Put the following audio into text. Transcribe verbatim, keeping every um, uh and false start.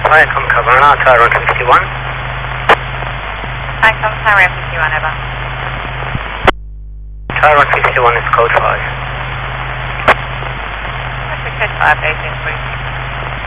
Hi, come Cabrana, Tower one fifty-one. Hi, come Tower one fifty-one, over. Tower one fifty-one is code five. What's the code five, eighteen, please?